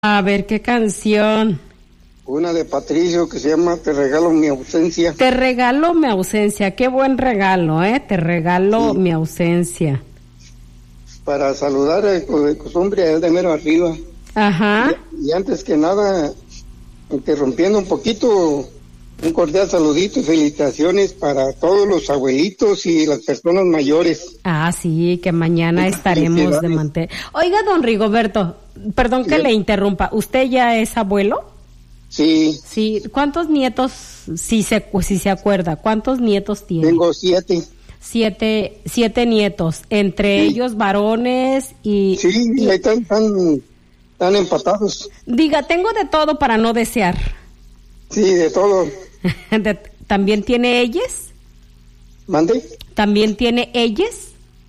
A ver, ¿qué canción? Una de Patricio que se llama Te regalo mi ausencia. Te regalo mi ausencia, qué buen regalo, ¿eh? Te regalo mi ausencia. Para saludar de costumbre de mero arriba. Ajá. Y antes que nada, interrumpiendo un poquito, un cordial saludito y felicitaciones para todos los abuelitos y las personas mayores. Ah, sí, que mañana estaremos de mantel. Oiga, don Rigoberto, perdón que le interrumpa, ¿usted ya es abuelo? Sí. Sí, ¿cuántos nietos, si se acuerda, cuántos nietos tiene? Tengo 7. Siete nietos, entre ellos varones y... Sí, y ahí están empatados. Diga, tengo de todo para no desear. Sí, de todo. ¿También tiene ellas? ¿Mande? ¿También tiene ellas?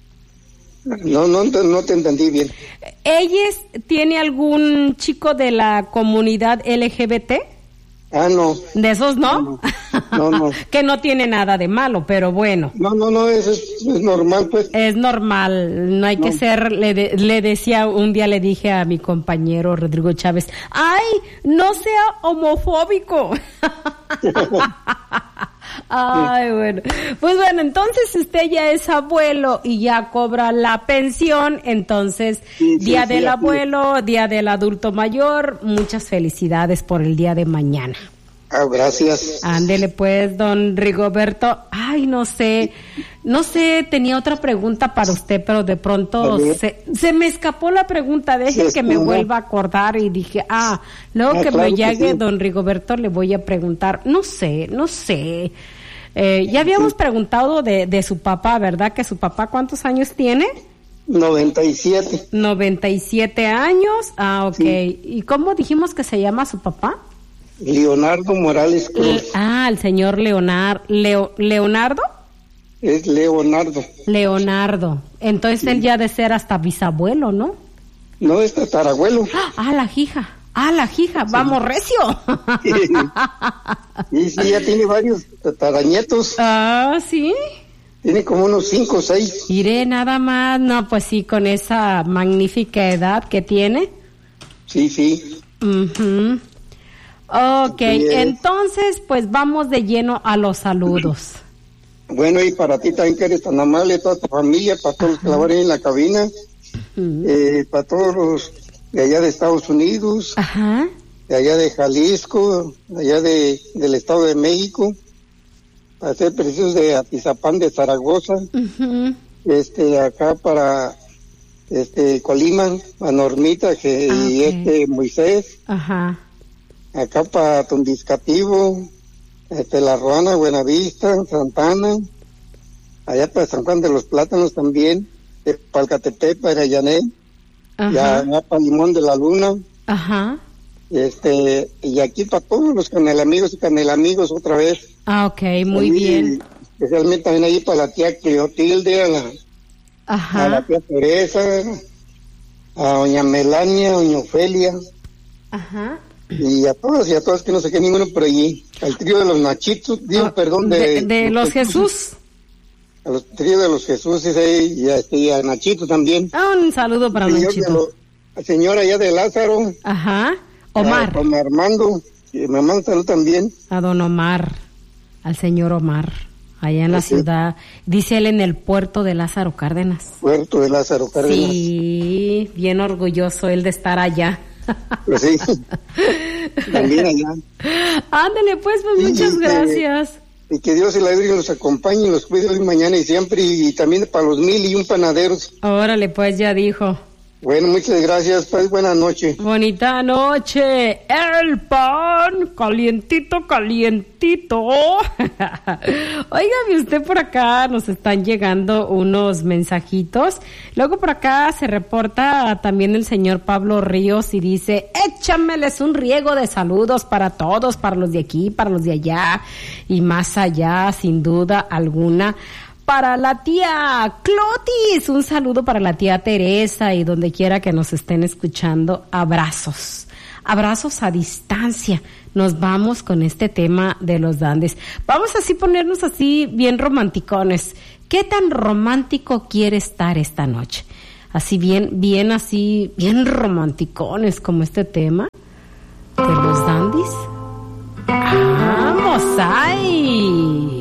No te entendí bien. ¿Ellas tiene algún chico de la comunidad LGBT? Ah, no. ¿De esos no? No. Que no tiene nada de malo, pero bueno. No, eso es normal, pues. Es normal, no hay que ser, le decía, un día le dije a mi compañero Rodrigo Chávez, ¡ay, no sea homofóbico! Ay, bueno. Pues bueno, entonces usted ya es abuelo y ya cobra la pensión, entonces, Día del Abuelo, Día del Adulto Mayor, muchas felicidades por el día de mañana. Ah, gracias. Ándele pues, don Rigoberto. Ay, no sé, tenía otra pregunta para usted, pero de pronto se me escapó la pregunta. Deje que me vuelva a acordar y dije, luego que me llegue don Rigoberto le voy a preguntar. No sé. Ya habíamos preguntado de su papá, ¿verdad? Que su papá, ¿cuántos años tiene? 97. 97 años. Ah, ok. Sí. ¿Y cómo dijimos que se llama su papá? Leonardo Morales Cruz. El señor ¿Leonardo? Es Leonardo. Leonardo. Entonces él ya ha de ser hasta bisabuelo, ¿no? No, es tatarabuelo. La hija. Vamos, recio. Sí, ya tiene varios tataranietos. Ah, ¿sí? Tiene como unos 5 o 6. Iré nada más. No, pues sí, con esa magnífica edad que tiene. Sí. Mhm. Okay, entonces pues vamos de lleno a los saludos. Bueno, y para ti también que eres tan amable, toda tu familia, para todos los que laboran en la cabina, para todos los de allá de Estados Unidos, de allá de Jalisco, de allá del Estado de México, para ser precisos de Atizapán de Zaragoza, acá para Colima, a Normita y Moisés. Acá para Tondiscativo, La Ruana, Buenavista, Santana, allá para San Juan de los Plátanos también, Palcatepec, para Llané, y allá para Limón de la Luna, y aquí para todos los canelamigos y canelamigos otra vez. Ok, muy bien. Especialmente también ahí para la tía Cleotilde, a la tía Teresa, a doña Melania, doña Ofelia. Y a todas que no se quede ninguno por allí. Al trío de los Nachitos, de los Jesús. A los tríos de los Jesús y a Nachito también. Un saludo para Nachito. La señora allá de Lázaro. Omar. A Armando. Y me manda salud también. A don Omar, al señor Omar, allá en la ciudad. Dice él en el puerto de Lázaro Cárdenas. Puerto de Lázaro Cárdenas. Sí, bien orgulloso él de estar allá. Pues sí, también allá. Ándale pues muchas gracias. Y que Dios y la Virgen los acompañe y los cuide hoy, mañana y siempre, y también para los 1001 panaderos. Órale pues, ya dijo. Bueno, muchas gracias, pues buena noche. Bonita noche. El pan calientito. Óigame usted, por acá nos están llegando unos mensajitos. Luego por acá se reporta también el señor Pablo Ríos y dice, échameles un riego de saludos para todos, para los de aquí, para los de allá y más allá, sin duda alguna. Para la tía Clotis, un saludo para la tía Teresa y donde quiera que nos estén escuchando, abrazos a distancia. Nos vamos con este tema de los dandes. Vamos así ponernos así bien romanticones. ¿Qué tan romántico quiere estar esta noche? así bien romanticones como este tema de los dandies. ¡Vamos ahí!